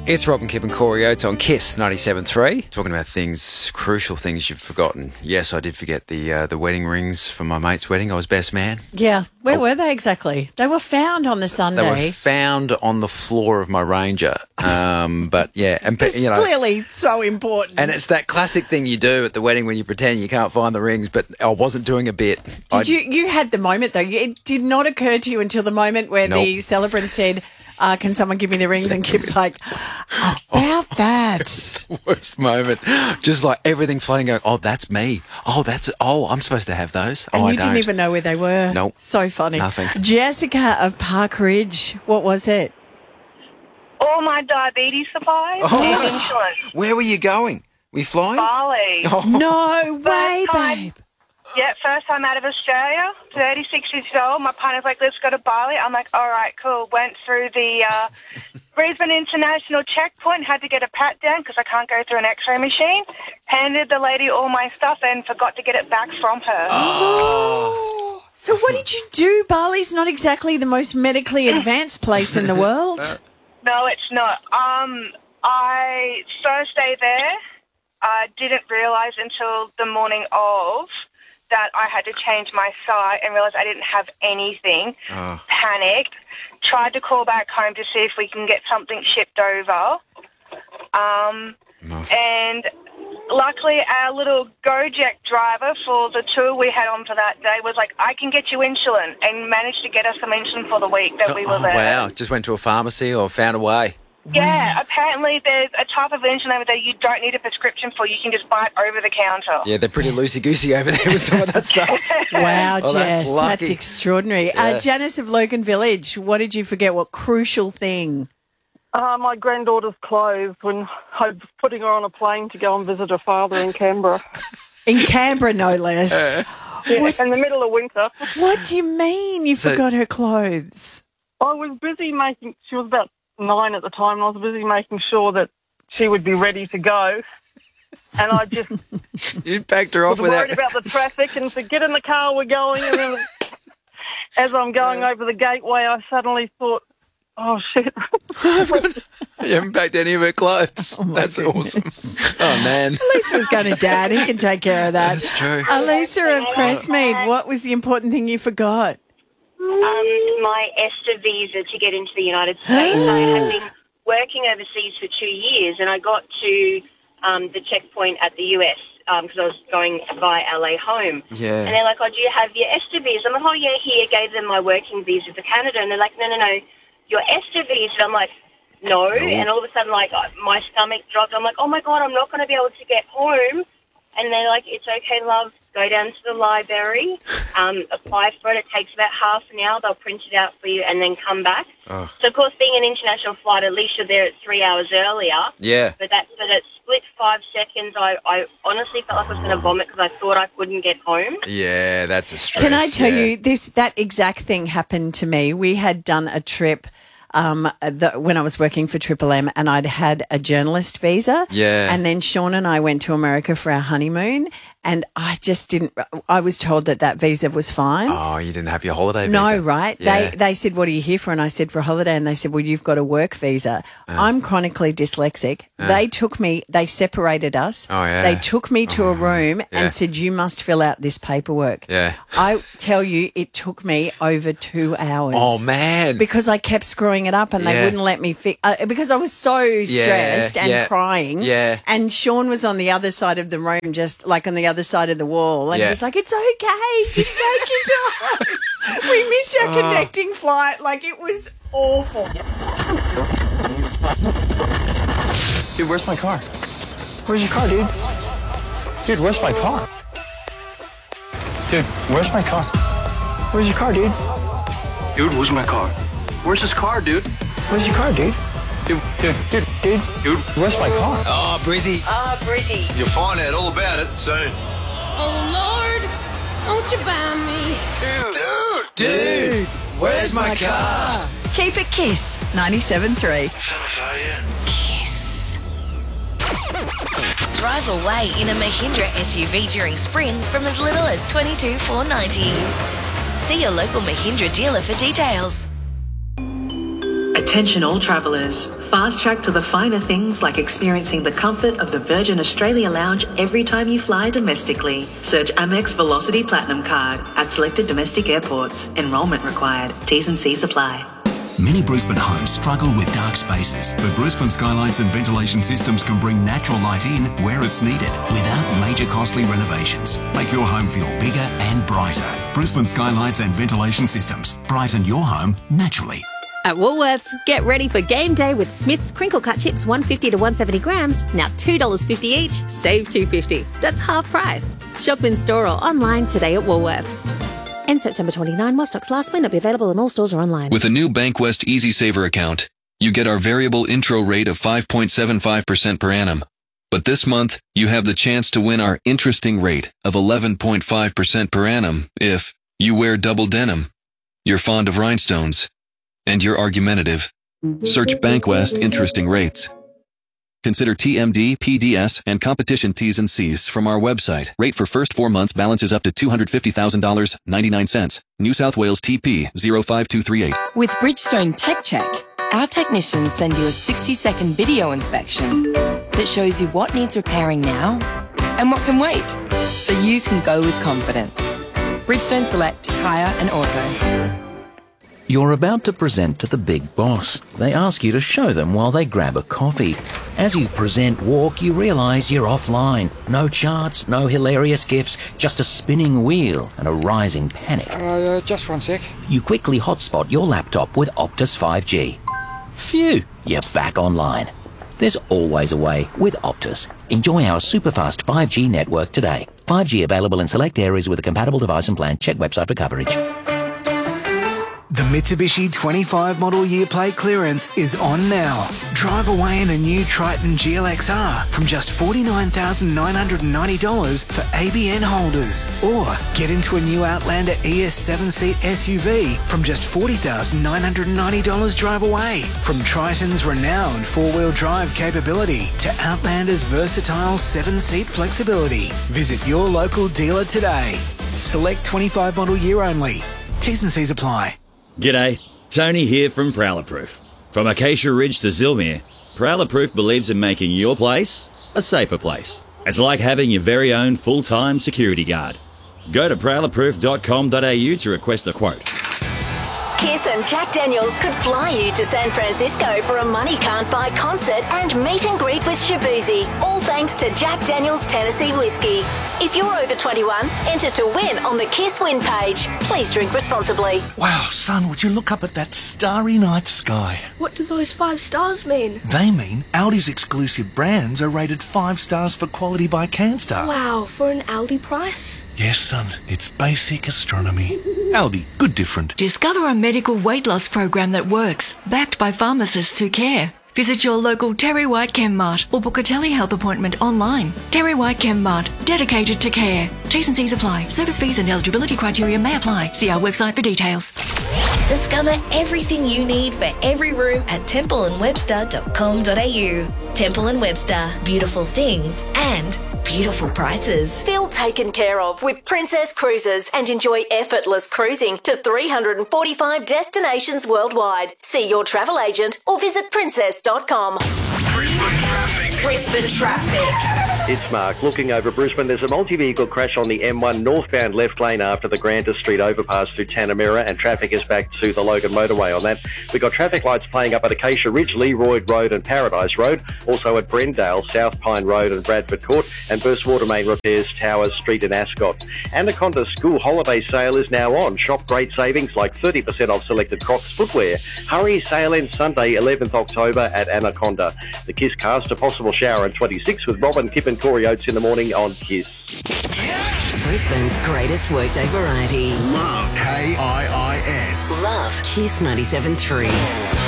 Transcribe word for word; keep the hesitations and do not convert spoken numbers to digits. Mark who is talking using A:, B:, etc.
A: It's Rob and Kip and Corey Oates on Kiss ninety-seven point three. Talking about things, crucial things you've forgotten. Yes, I did forget the uh, the wedding rings for my mate's wedding. I was best man.
B: Yeah. Where
A: Oh.
B: were they exactly? They were found on the Sunday.
A: They were found on the floor of my Ranger. Um, but yeah, and
B: It's
A: you know,
B: clearly so important.
A: and it's that classic thing you do at the wedding when you pretend you can't find the rings. But I wasn't doing a bit.
B: Did
A: I,
B: you? You had the moment though. It did not occur to you until the moment where
A: Nope.
B: the celebrant said, uh, "Can someone give me the rings?" And Kip's like, "Oh, "About that."
A: Worst moment, just like everything floating, going, oh, that's me. Oh, that's, oh, I'm supposed to have those.
B: And
A: oh,
B: you
A: I
B: didn't
A: don't.
B: even know where they were.
A: Nope.
B: So funny.
A: Nothing.
B: Jessica of Park Ridge. What was it?
C: All my diabetes supplies
A: Oh.
C: and insurance.
A: Where were you going? Were you flying?
C: Bali.
A: Oh.
B: No way,
C: time.
B: babe.
C: Yeah, first time out of Australia, thirty-six years old. My partner's like, let's go to Bali. I'm like, all right, cool. Went through the uh, Brisbane International checkpoint, had to get a pat down because I can't go through an x-ray machine. Handed the lady all my stuff and forgot to get it back from her.
B: So what did you do? Bali's not exactly the most medically advanced place in the world.
C: No, it's not. Um, I first day there, I didn't realise until the morning of that I had to change my site and realised I didn't have anything.
A: Oh.
C: Panicked. Tried to call back home to see if we can get something shipped over. Um,
A: No.
C: and luckily our little Gojek driver for the tour we had on for that day was like, I can get you insulin, and managed to get us some insulin for the week that we were
A: Oh,
C: there.
A: wow. Just went to a pharmacy or found a way.
C: Yeah, apparently there's a type of insulin over there you don't need a prescription for. You can just buy it over the counter.
A: Yeah, they're pretty loosey-goosey over there with some of that stuff.
B: Wow,
A: Oh, that's
B: Jess,
A: lucky.
B: that's extraordinary.
A: Yeah.
B: Uh, Janice of Logan Village, what did you forget? What crucial thing?
D: Uh, my granddaughter's clothes when I was putting her on a plane to go and visit her father in Canberra.
B: In Canberra, no less.
D: Yeah, in the middle of winter.
B: What do you mean you
A: So-
B: forgot her clothes?
D: I was busy making, she was about nine at the time, and I was busy making sure that she would be ready to go. And I just was
A: You packed her off
D: worried
A: without...
D: about the traffic and said, get in the car, we're going. And then as I'm going over the gateway, I suddenly thought, oh, shit.
A: You haven't packed any of her clothes.
B: Oh, my
A: That's
B: goodness.
A: awesome. Oh, man.
B: Lisa was going to Dad. He can take care of that.
A: That's true.
B: Alisa of Crestmead, what was the important thing you forgot?
E: Um, my ESTA visa to get into the United States. I had been working overseas for two years, and I got to um, the checkpoint at the U S because I was going via L A home.
A: Yeah.
E: And they're like, oh, do you have your ESTA visa? I'm like, oh, yeah, here. Gave them my working visa for Canada. And they're like, no, no, no, your ESTA visa. I'm like, no. And all of a sudden, like, my stomach dropped. I'm like, oh, my God, I'm not going to be able to get home. And they're like, it's okay, love. Go down to the library, um, apply for it. It takes about half an hour. They'll print it out for you and then come back.
A: Oh.
E: So, of course, being an international flight, at least you're there at three hours earlier.
A: Yeah.
E: But that, but at split five seconds, I, I honestly felt like I was going to vomit because I thought I couldn't get home.
A: Yeah, that's a stress.
B: Can I tell
A: yeah.
B: you, this that exact thing happened to me. We had done a trip um, the, when I was working for Triple M, and I'd had a journalist visa.
A: Yeah.
B: And then Sean and I went to America for our honeymoon, and I just didn't. I was told that that visa was fine.
A: Oh, you didn't have your holiday
B: No,
A: visa?
B: right?
A: Yeah.
B: They they said, "What are you here for?" And I said, "For a holiday." And they said, "Well, you've got a work visa." I'm chronically dyslexic. They took me. They separated us.
A: Oh, yeah.
B: They took me to a room
A: Yeah.
B: and said, "You must fill out this paperwork."
A: Yeah.
B: I tell you, it took me over two hours.
A: Oh, man.
B: Because I kept screwing it up and they
A: Yeah.
B: wouldn't let me fix. Uh, because I was so stressed and
A: yeah,
B: crying.
A: yeah.
B: And Sean was on the other side of the room, just like on the other side of the wall, and
A: Yeah.
B: he was like, "It's okay, just take your time." We missed
A: Oh.
B: our connecting flight. Like, it was awful.
F: Dude, where's my car? Where's your car, dude? Dude, where's my car? Dude, where's my car? Where's your car, dude? Dude, where's my car? Where's his car, dude? Where's your car, dude? Dude, dude, dude, dude, dude, where's my car?
A: Oh, Brizzy.
B: Oh, Brizzy.
G: You'll find out all about it soon.
H: Oh, Lord, won't you buy me?
G: Dude!
A: Dude, where's my car?
B: Keep it Kiss ninety-seven point three.
G: Oh, yeah.
I: Kiss. Drive away in a Mahindra S U V during spring from as little as twenty-two thousand four hundred ninety dollars. See your local Mahindra dealer for details.
J: Attention all travellers. Fast track to the finer things like experiencing the comfort of the Virgin Australia Lounge every time you fly domestically. Search Amex Velocity Platinum Card at selected domestic airports. Enrolment required. T's and C's apply.
K: Many Brisbane homes struggle with dark spaces, but Brisbane Skylights and Ventilation Systems can bring natural light in where it's needed without major costly renovations. Make your home feel bigger and brighter. Brisbane Skylights and Ventilation Systems. Brighten your home naturally.
L: At Woolworths, get ready for game day with Smith's crinkle cut chips, one fifty to one seventy grams, now two dollars fifty each, save two fifty. That's half price. Shop in store or online today at Woolworths. End September twenty-ninth, while stocks last, may not be available in all stores or online.
M: With a new Bankwest Easy Saver account, you get our variable intro rate of five point seven five percent per annum. But this month, you have the chance to win our interesting rate of eleven point five percent per annum if you wear double denim, you're fond of rhinestones, and you're argumentative. Search Bankwest Interesting Rates. Consider T M D, P D S, and competition T's and C's from our website. Rate for first four months balances up to two hundred fifty thousand dollars and ninety-nine cents. New South Wales T P zero five two three eight.
N: With Bridgestone Tech Check, our technicians send you a sixty second video inspection that shows you what needs repairing now and what can wait, so you can go with confidence. Bridgestone Select Tyre and Auto.
O: You're about to present to the big boss. They ask you to show them while they grab a coffee. As you present walk, you realise you're offline. No charts, no hilarious gifs, just a spinning wheel and a rising panic.
P: Uh, just one sec.
O: You quickly hotspot your laptop with Optus five G. Phew, you're back online. There's always a way with Optus. Enjoy our superfast five G network today. five G available in select areas with a compatible device and plan. Check website for coverage.
Q: The Mitsubishi twenty-five model year plate clearance is on now. Drive away in a new Triton G L X R from just forty-nine thousand nine hundred ninety dollars for A B N holders. Or get into a new Outlander E S seven seat S U V from just forty thousand nine hundred ninety dollars drive away. From Triton's renowned four-wheel drive capability to Outlander's versatile seven seat flexibility. Visit your local dealer today. Select twenty-five model year only. T's and C's apply.
R: G'day, Tony here from Prowler-Proof. From Acacia Ridge to Zilmere, Prowler-Proof believes in making your place a safer place. It's like having your very own full-time security guard. Go to prowler proof dot com dot a u to request a quote.
I: Kiss and Jack Daniels could fly you to San Francisco for a money can't buy concert and meet and greet with Shabuzi, all thanks to Jack Daniels Tennessee Whiskey. If you're over twenty-one, enter to win on the Kiss Win page. Please drink responsibly.
S: Wow, son, would you look up at that starry night sky?
H: What do those five stars mean?
S: They mean Audi's exclusive brands are rated five stars for quality by CanStar.
H: Wow, for an Aldi price?
S: Yes, son, it's basic astronomy. Aldi, good different.
T: Discover a medical weight loss program that works, backed by pharmacists who care. Visit your local Terry White ChemMart or book a telehealth appointment online. Terry White ChemMart, dedicated to care. T's and C's apply. Service fees and eligibility criteria may apply. See our website for details.
I: Discover everything you need for every room at temple and webster dot com dot a u. Temple and Webster, beautiful things and beautiful prices. Feel taken care of with Princess Cruises and enjoy effortless cruising to three hundred forty-five destinations worldwide. See your travel agent or visit princess dot com.
U: Brisbane traffic. It's Mark. Looking over Brisbane, there's a multi-vehicle crash on the M one northbound left lane after the Granta Street overpass through Tanamera, and traffic is back to the Logan motorway on that. We've got traffic lights playing up at Acacia Ridge, Leroyd Road and Paradise Road, also at Brendale, South Pine Road and Bradford Court, and Burstwater Main Repairs, Towers Street and Ascot. Anaconda School Holiday Sale is now on. Shop great savings like thirty percent off selected Crocs footwear. Hurry, sale ends Sunday, eleventh October at Anaconda. The Kiss Cast, a possible shower in twenty-six with Robin, Kip and Corey Oates in the morning on Kiss.
V: Brisbane's greatest workday variety.
G: Love K I I S.
V: Love Kiss ninety-seven point three.